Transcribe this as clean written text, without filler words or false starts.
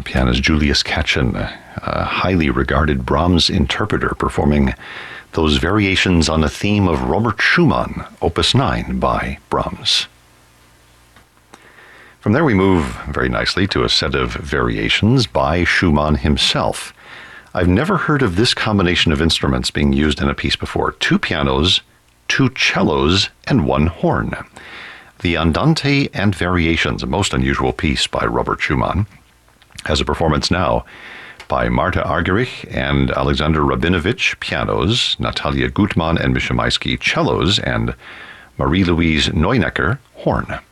The pianist Julius Katchen, a highly regarded Brahms interpreter, performing those variations on the theme of Robert Schumann, Opus 9 by Brahms. From there we move very nicely to a set of variations by Schumann himself. I've never heard of this combination of instruments being used in a piece before. 2 pianos, 2 cellos, and 1 horn. The Andante and Variations, a most unusual piece by Robert Schumann, has a performance now by Marta Argerich and Alexander Rabinovich, pianos, Natalia Gutmann and Misha Maisky, cellos, and Marie-Louise Neunecker, horn.